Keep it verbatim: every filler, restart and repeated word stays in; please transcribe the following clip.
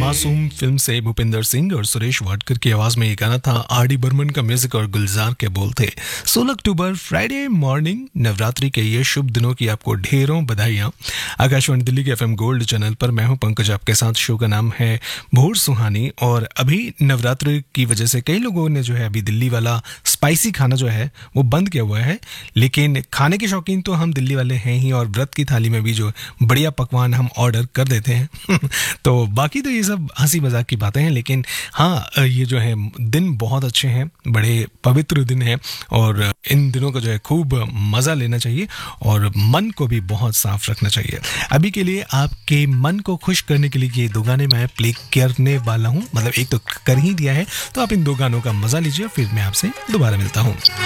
मासूम फिल्म से भूपिंदर सिंह और सुरेश वाडकर की आवाज में ये गाना था। आर डी बर्मन का म्यूजिक और गुलजार के बोल थे। सोलह अक्टूबर फ्राइडे मॉर्निंग, नवरात्रि के ये शुभ दिनों की आपको ढेरों बधाइयाँ। आकाशवाणी दिल्ली के एफएम गोल्ड चैनल पर मैं हूं पंकज, आपके साथ। शो का नाम है भोर सुहानी। और अभी नवरात्रि की वजह से कई लोगों ने जो है अभी दिल्ली वाला स्पाइसी खाना जो है वो बंद किया हुआ है, लेकिन खाने के शौकीन तो हम दिल्ली वाले हैं ही, और व्रत की थाली में भी जो बढ़िया पकवान हम ऑर्डर कर देते हैं। तो बाकी तो ये सब हंसी मजाक की बातें हैं, लेकिन हाँ, ये जो है दिन बहुत अच्छे हैं, बड़े पवित्र दिन हैं, और इन दिनों का जो है खूब मज़ा लेना चाहिए और मन को भी बहुत साफ रखना चाहिए। अभी के लिए आपके मन को खुश करने के लिए ये दो गाने मैं प्ले करने वाला हूँ, मतलब एक तो कर ही दिया है, तो आप इन दो गानों का मज़ा लीजिए, फिर मैं आपसे दोबारा मिलता हूँ।